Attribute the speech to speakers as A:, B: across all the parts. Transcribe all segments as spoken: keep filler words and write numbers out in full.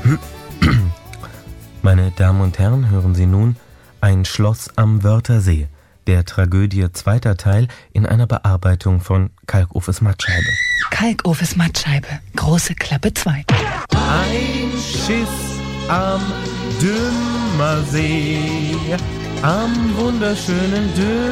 A: Meine Damen und Herren, hören Sie nun Ein Schloss am Wörthersee, der Tragödie zweiter Teil in einer Bearbeitung von Kalkofes Mattscheibe.
B: Kalkofes Mattscheibe, große Klappe zwei.
A: Ein Schiss am Dümmersee, am wunderschönen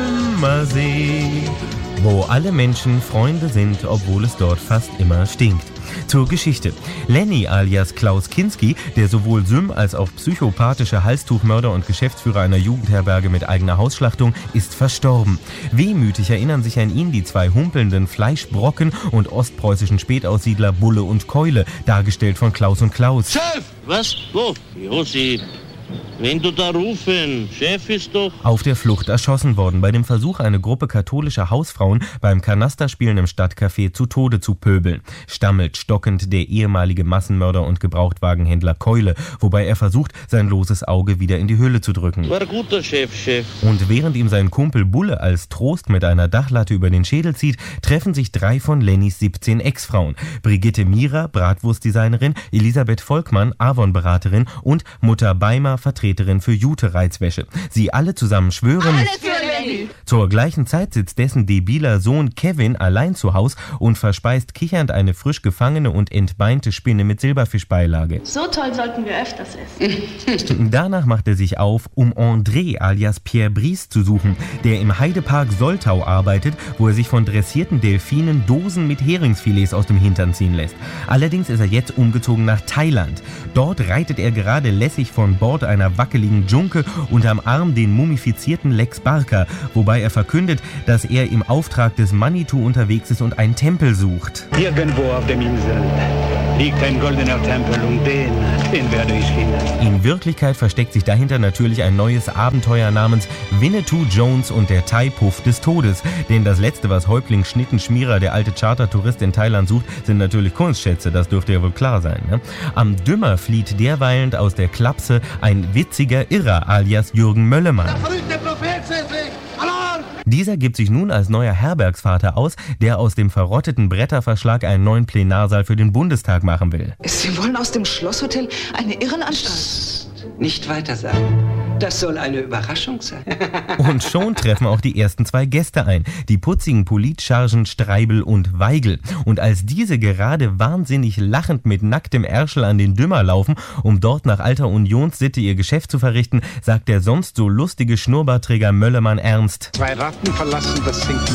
A: Dümmersee, wo alle Menschen Freunde sind, obwohl es dort fast immer stinkt. Zur Geschichte. Lenny alias Klaus Kinski, der sowohl Sym als auch psychopathische Halstuchmörder und Geschäftsführer einer Jugendherberge mit eigener Hausschlachtung, ist verstorben. Wehmütig erinnern sich an ihn die zwei humpelnden Fleischbrocken und ostpreußischen Spätaussiedler Bulle und Keule, dargestellt von Klaus und Klaus.
C: Chef! Was? Wo? Josi, wenn du da rufen, Chef ist doch...
A: Auf der Flucht erschossen worden, bei dem Versuch, eine Gruppe katholischer Hausfrauen beim Kanasterspielen im Stadtcafé zu Tode zu pöbeln. Stammelt stockend der ehemalige Massenmörder und Gebrauchtwagenhändler Keule, wobei er versucht, sein loses Auge wieder in die Hülle zu drücken.
C: War guter Chef, Chef.
A: Und während ihm sein Kumpel Bulle als Trost mit einer Dachlatte über den Schädel zieht, treffen sich drei von Lennys siebzehn Ex-Frauen. Brigitte Mierer, Bratwurstdesignerin, Elisabeth Volkmann, Avon-Beraterin und Mutter Beimer, Vertreterin für Jute-Reizwäsche. Sie alle zusammen schwören...
D: Alles für Lenny!
A: Zur gleichen Zeit sitzt dessen debiler Sohn Kevin allein zu Haus und verspeist kichernd eine frisch gefangene und entbeinte Spinne mit Silberfischbeilage.
D: So toll sollten wir öfters essen.
A: Danach macht er sich auf, um André alias Pierre Brice zu suchen, der im Heidepark Soltau arbeitet, wo er sich von dressierten Delfinen Dosen mit Heringsfilets aus dem Hintern ziehen lässt. Allerdings ist er jetzt umgezogen nach Thailand. Dort reitet er gerade lässig von Bord einer wackeligen Junke unterm Arm den mumifizierten Lex Barker, wobei er verkündet, dass er im Auftrag des Manitou unterwegs ist und einen Tempel sucht.
E: Irgendwo auf der Insel liegt ein goldener Tempel und den, den werde ich finden.
A: In Wirklichkeit versteckt sich dahinter natürlich ein neues Abenteuer namens Winnetou Jones und der Thai-Puff des Todes. Denn das letzte, was Häuptling Schnittenschmierer, der alte Chartertourist in Thailand, sucht, sind natürlich Kunstschätze, das dürfte ja wohl klar sein. Ne? Am Dümmer flieht derweilen aus der Klapse ein witziger Irrer alias Jürgen Möllemann.
F: Der verrückte Prophet sind sich! Alarm!
A: Dieser gibt sich nun als neuer Herbergsvater aus, der aus dem verrotteten Bretterverschlag einen neuen Plenarsaal für den Bundestag machen will.
B: Sie wollen aus dem Schlosshotel eine Irrenanstalt?
G: Nicht weiter sagen. Das soll eine Überraschung sein.
A: Und schon treffen auch die ersten zwei Gäste ein, die putzigen Politchargen Streibel und Weigel. Und als diese gerade wahnsinnig lachend mit nacktem Ärschel an den Dümmer laufen, um dort nach alter Unionssitte ihr Geschäft zu verrichten, sagt der sonst so lustige Schnurrbartträger Möllemann ernst:
E: Zwei Ratten verlassen das sinkende